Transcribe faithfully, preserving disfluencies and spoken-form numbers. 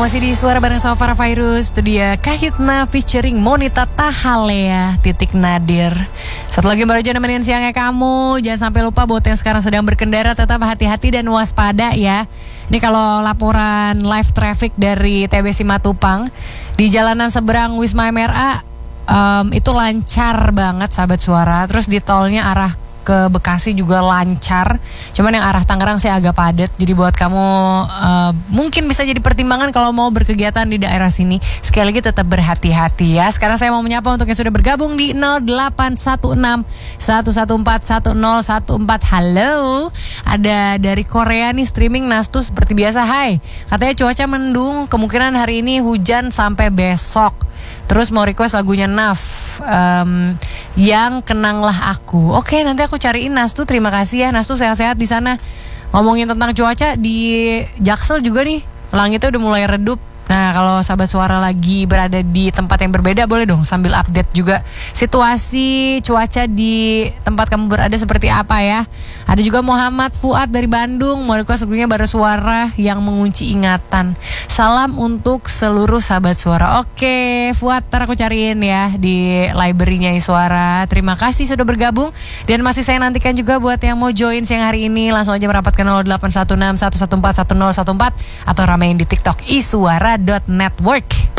masih di Suara bareng sama Farah Virus. Itu dia Kahitna featuring Monita Tahalea titik Nadir. Satu lagi baru aja nemenin siangnya kamu. Jangan sampai lupa buat yang sekarang sedang berkendara, tetap hati-hati dan waspada ya. Ini kalau laporan live traffic dari T B Simatupang di jalanan seberang Wisma M R A, um, itu lancar banget sahabat Suara. Terus di tolnya arah ke Bekasi juga lancar. Cuman yang arah Tangerang sih agak padat. Jadi buat kamu uh, mungkin bisa jadi pertimbangan kalau mau berkegiatan di daerah sini. Sekali lagi tetap berhati-hati ya. Sekarang saya mau menyapa untuk yang sudah bergabung di nol delapan satu enam satu satu empat satu nol satu empat. Halo. Ada dari Korea nih streaming Nastu seperti biasa. Hai. Katanya cuaca mendung, kemungkinan hari ini hujan sampai besok. Terus mau request lagunya Naf, um, yang Kenanglah Aku. Oke, nanti aku cariin Nastu. Terima kasih ya Nastu, sehat-sehat di sana. Ngomongin tentang cuaca di Jaksel juga nih, langitnya udah mulai redup. Nah, kalau sahabat Suara lagi berada di tempat yang berbeda, boleh dong sambil update juga situasi cuaca di tempat kamu berada seperti apa ya. Ada juga Muhammad Fuad dari Bandung, mau request sebelumnya Bara Suara yang mengunci ingatan. Salam untuk seluruh sahabat Suara. Oke, Fuad, ntar aku cariin ya di library-nya Suara. Terima kasih sudah bergabung. Dan masih saya nantikan juga buat yang mau join siang hari ini, langsung aja merapat ke nol delapan satu enam satu satu empat satu nol satu empat atau ramein di TikTok Isuara dot network.